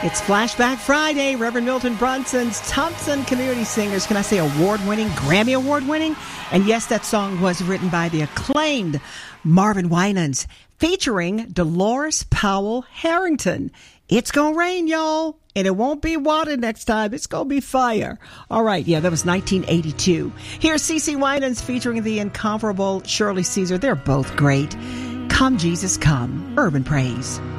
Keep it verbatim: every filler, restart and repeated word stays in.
It's Flashback Friday. Reverend Milton Brunson's Thompson Community Singers. Can I say award-winning, Grammy Award-winning? And yes, that song was written by the acclaimed Marvin Winans, featuring Dolores Powell Harrington. It's gonna rain, y'all, and it won't be water next time. It's gonna be fire. All right, yeah, that was nineteen eighty-two. Here's CeCe Winans featuring the incomparable Shirley Caesar. They're both great. Come, Jesus, come. Urban Praise.